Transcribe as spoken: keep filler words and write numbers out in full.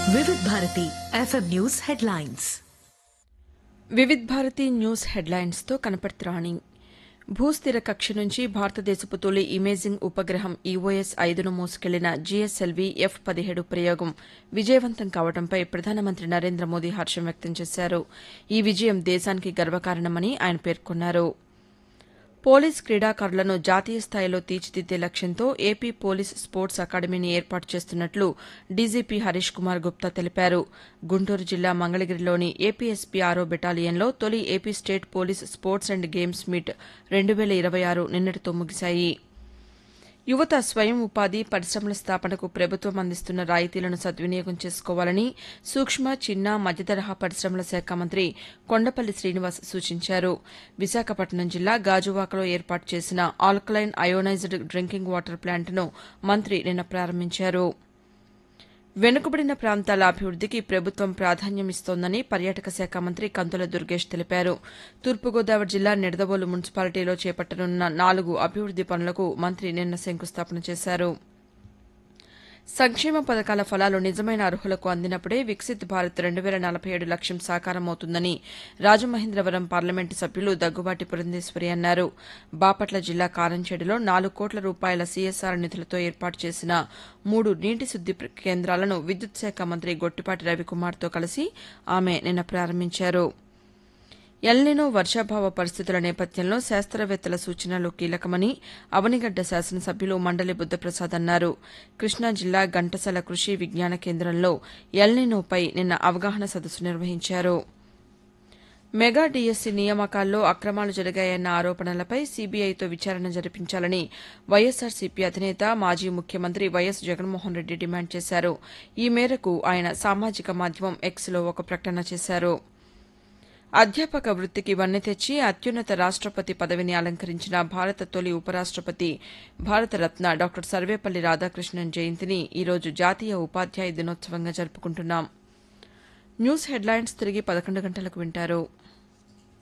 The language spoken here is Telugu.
Vividh Bharati FM news headlines. Vividh Bharati news హెడ్లైన్స్తో కనపర్తిరాణి. భూస్థిర కక్ష నుంచి భారతదేశపు తొలి ఇమేజింగ్ ఉపగ్రహం ఈఓఎస్ ఐదును మోసుకెళ్లిన జీఎస్ఎల్వీ ఎఫ్ పదిహేడు ప్రయోగం విజయవంతం కావడంపై ప్రధానమంత్రి నరేంద్ర మోదీ హర్షం వ్యక్తం చేశారు. ఈ విజయం దేశానికి గర్వకారణమని ఆయన పేర్కొన్నారు. పోలీస్ క్రీడాకారులను జాతీయ స్థాయిలో తీర్చిదిద్దే లక్ష్యంతో ఏపీ పోలీస్ స్పోర్ట్స్ అకాడమీని ఏర్పాటు చేస్తున్నట్లు డీజీపీ హరీష్ కుమార్ గుప్తా తెలిపారు. గుంటూరు జిల్లా మంగళగిరిలోని ఏపీఎస్పీ ఆరో బెటాలియన్లో తొలి AP state police sports and games meet రెండు వేల ఇరవై ఆరు నిన్నటితో ముగిశాయి. యువత స్వయం ఉపాధి పరిశ్రమల స్థాపనకు ప్రభుత్వం అందిస్తున్న రాయితీలను సద్వినియోగం చేసుకోవాలని సూక్ష్మ చిన్న మధ్యతరహా పరిశ్రమల శాఖ మంత్రి కొండపల్లి శ్రీనివాస్ సూచించారు. విశాఖపట్నం జిల్లా గాజువాకలో ఏర్పాటు చేసిన ఆల్కలైన్ అయోనైజ్డ్ డ్రింకింగ్ వాటర్ ప్లాంట్ను మంత్రి నిన్న ప్రారంభించారు. వెనుకబడిన ప్రాంతాల అభివృద్దికి ప్రభుత్వం ప్రాధాన్యమిస్తోందని పర్యాటక శాఖ మంత్రి కందుల దుర్గేష్ తెలిపారు. తూర్పుగోదావరి జిల్లా నిడదవోలు మున్సిపాలిటీలో చేపట్టనున్న నాలుగు అభివృద్ది పనులకు మంత్రి నిన్న శంకుస్థాపన చేశారు. సంక్షేమ పథకాల ఫలాలు నిజమైన అర్హులకు అందినప్పుడే వికసిత్ భారత్ రెండు వేల నలభై ఏడు లక్ష్యం సాకారమవుతుందని రాజమహేంద్రవరం పార్లమెంటు సభ్యులు దగ్గుబాటి పురంధేశ్వరి అన్నారు. బాపట్ల జిల్లా కారంచేడులో నాలుగు కోట్ల రూపాయల సీఎస్ఆర్ నిధులతో ఏర్పాటు చేసిన మూడు నీటి శుద్ది కేంద్రాలను విద్యుత్ శాఖ మంత్రి గొట్టిపాటి రవికుమార్తో కలిసి ఆమె నిన్న ప్రారంభించారు. ఎల్నినో వర్షాభావ పరిస్థితుల నేపథ్యంలో శాస్త్రవేత్తల సూచనలు కీలకమని అవనిగడ్డ శాసనసభ్యులు మండలి బుద్దప్రసాద్ అన్నారు. కృష్ణా జిల్లా ఘంటసాల కృషి విజ్ఞాన కేంద్రంలో ఎల్నినోపై నిన్న అవగాహన సదస్సు నిర్వహించారు. మెగా డీఎస్సీ నియామకాల్లో అక్రమాలు జరిగాయన్న ఆరోపణలపై సీబీఐతో విచారణ జరిపించాలని వైఎస్సార్సీపీ అధినేత మాజీ ముఖ్యమంత్రి వైఎస్ జగన్మోహన్ రెడ్డి డిమాండ్ చేశారు. ఈ మేరకు ఆయన సామాజిక మాధ్యమం ఎక్స్లో ఒక ప్రకటన చేశారు. అధ్యాపక వృత్తికి వన్నె తెచ్చి అత్యున్నత రాష్టపతి పదవిని అలంకరించిన భారత తొలి ఉపరాష్టపతి భారతరత్న డాక్టర్ సర్వేపల్లి రాధాకృష్ణన్ జయంతిని ఈరోజు జాతీయ ఉపాధ్యాయ దినోత్సవంగా జరుపుకుంటున్నాం. న్యూస్ హెడ్లైన్స్ తిరిగి పదకొండు గంటలకు వింటారు.